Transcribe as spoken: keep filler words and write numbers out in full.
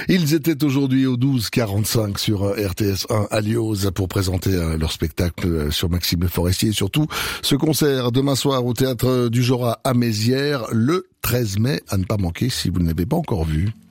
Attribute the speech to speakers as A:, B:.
A: Ils étaient aujourd'hui au douze quarante-cinq sur R T S un à Lioz pour présenter leur spectacle sur Maxime Le Forestier et surtout ce concert demain soir au Théâtre du Jorat à Mézières le treize mai, à ne pas manquer si vous ne l'avez pas encore vu.